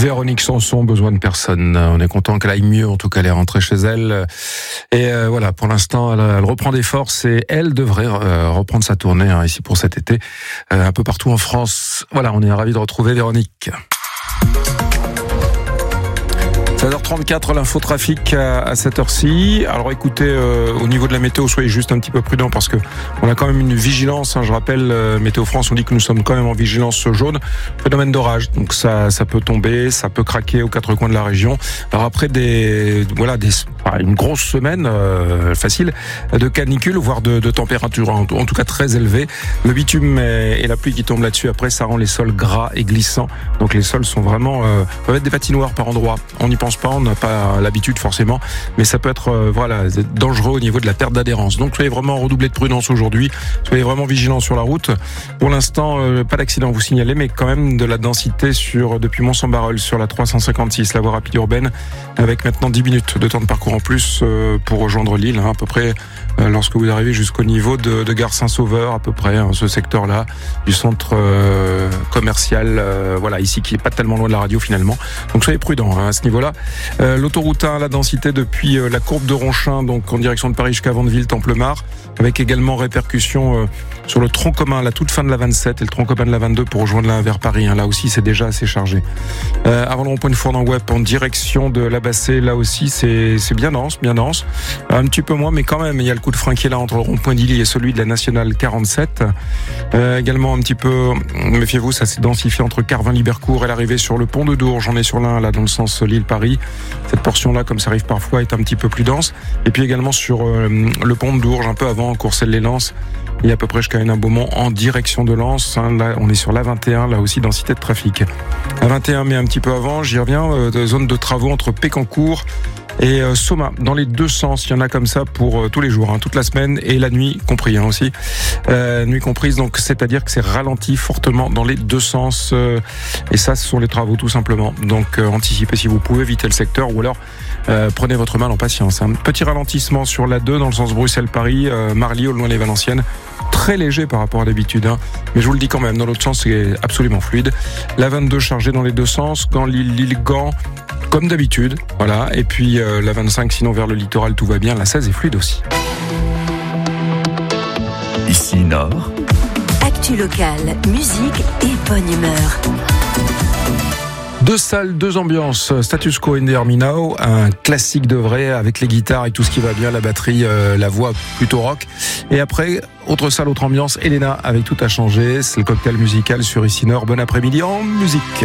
Véronique Sanson, besoin de personne. On est content qu'elle aille mieux, en tout cas elle est rentrée chez elle. Et voilà, pour l'instant elle reprend des forces et elle devrait reprendre sa tournée ici pour cet été, un peu partout en France. Voilà, on est ravis de retrouver Véronique. 16h34, l'infotrafic à cette heure-ci. Alors écoutez, au niveau de la météo, soyez juste un petit peu prudents parce que on a quand même une vigilance. Je rappelle, Météo France, on dit que nous sommes quand même en vigilance jaune. Phénomène d'orage, donc ça peut tomber, ça peut craquer aux quatre coins de la région. Alors après une grosse semaine facile de canicule, voire de température en tout cas très élevée. Le bitume et la pluie qui tombe là-dessus, après ça rend les sols gras et glissants. Donc les sols sont vraiment peuvent être des patinoires par endroits. On n'y pense pas, on n'a pas l'habitude forcément, mais ça peut être dangereux au niveau de la perte d'adhérence. Donc soyez vraiment redoublés de prudence aujourd'hui, soyez vraiment vigilants sur la route. Pour l'instant, pas d'accident à vous signaler, mais quand même de la densité depuis Mont-Saint-Barreul sur la 356, la voie rapide urbaine, avec maintenant 10 minutes de temps de parcours en plus pour rejoindre Lille, à peu près lorsque vous arrivez jusqu'au niveau de Gare Saint-Sauveur, à peu près, ce secteur-là du centre commercial, ici qui est pas tellement loin de la radio finalement. Donc soyez prudents à ce niveau-là. L'autoroute 1, la densité depuis la courbe de Ronchin, donc en direction de Paris jusqu'à Vandeville, Templemar, avec également répercussion sur le tronc commun, la toute fin de la 27 et le tronc commun de la 22 pour rejoindre la vers Paris. Là aussi, c'est déjà assez chargé. Avant le rond-point de Fournan-Web, en direction de la Bassée, là aussi, c'est bien dense. Un petit peu moins, mais quand même, il y a le coup de frein qui est là entre le rond-point d'Illy et celui de la Nationale 47. Également un petit peu, méfiez-vous, ça s'est densifié entre Carvin-Libercourt et l'arrivée sur le pont de Dourges. J'en ai sur l'un, là, dans le sens Lille-Paris. Cette portion-là, comme ça arrive parfois, est un petit peu plus dense. Et puis également sur le pont de Dourges, un peu avant Courcelles-les-Lances, et à peu près jusqu'à Hénin-Beaumont en direction de Lens. Là, on est sur l'A21, là aussi, densité de trafic. A21, mais un petit peu avant, j'y reviens, zone de travaux entre Pécancourt et Soma, dans les deux sens. Il y en a comme ça pour tous les jours, toute la semaine et la nuit compris aussi. Nuit comprise, donc c'est-à-dire que c'est ralenti fortement dans les deux sens. Et ça, ce sont les travaux tout simplement. Donc anticipez si vous pouvez, éviter le secteur ou alors prenez votre mal en patience. Petit ralentissement sur la 2 dans le sens Bruxelles-Paris, Marly au loin les Valenciennes. Très léger par rapport à d'habitude, mais je vous le dis quand même, dans l'autre sens c'est absolument fluide. La 22 chargée dans les deux sens, Gand, Lille, Gand, comme d'habitude, voilà. Et puis la 25 sinon vers le littoral tout va bien, la 16 est fluide aussi. Ici Nord. Actu locale, musique et bonne humeur. Deux salles, deux ambiances, Status Quo in the Army Now, un classique de vrai avec les guitares et tout ce qui va bien, la batterie, la voix plutôt rock. Et après, autre salle, autre ambiance, Elena avec Tout a changé, c'est le cocktail musical sur Ici Nord. Bon après-midi en musique.